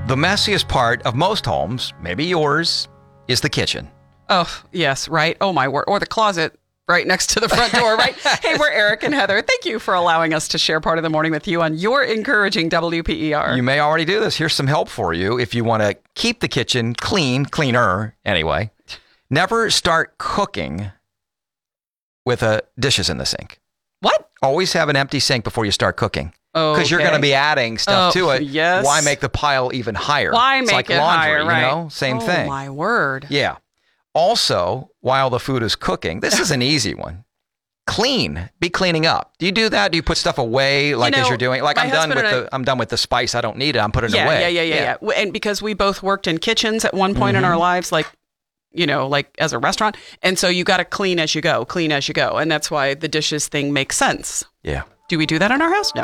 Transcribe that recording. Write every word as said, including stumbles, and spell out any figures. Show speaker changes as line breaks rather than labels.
The messiest part of most homes, maybe yours, is the kitchen.
Oh, yes, right. Oh, my word. Or the closet right next to the front door, right? Hey, we're Eric and Heather. Thank you for allowing us to share part of the morning with you on your encouraging W P E R.
You may already do this. Here's some help for you if you want to keep the kitchen clean, cleaner anyway. Never start cooking with uh, dishes in the sink.
What?
Always have an empty sink before you start cooking.
Oh,
Because you're going to be adding stuff
oh,
to it.
Yes.
Why make the pile even higher?
Why
it's
make
like
it
laundry,
higher, right?
You know? Same
oh,
thing.
Oh, my word.
Yeah. Also, while the food is cooking, this is an easy one. Clean. Be cleaning up. Do you do that? Do you put stuff away like
you know,
as you're doing? Like I'm done with
I,
the I'm done with the spice. I don't need it. I'm putting
yeah,
it away.
Yeah, yeah, yeah, yeah, And because we both worked in kitchens at one point mm-hmm. in our lives, like, you know, like as a restaurant. And so you got to clean as you go, clean as you go. And that's why the dishes thing makes sense.
Yeah.
Do we do that in our house? No.